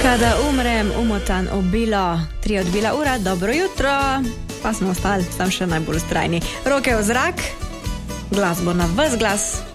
Kada umrem, umotan obilo, 3 odbila ura, dobro jutro, pa smo ostali tam še najbolj vztrajni. Roke v zrak, glasbo na ves glas.